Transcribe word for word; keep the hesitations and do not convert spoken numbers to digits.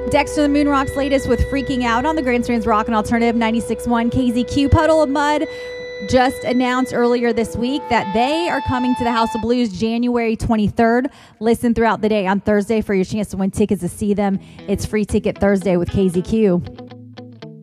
Dexter the Moonrock's latest with Freaking Out on the Grandstand's Rock and Alternative ninety-six point one K Z Q. Puddle of Mudd just announced earlier this week that they are coming to the House of Blues January twenty-third. Listen throughout the day on Thursday for your chance to win tickets to see them. It's Free Ticket Thursday with K Z Q.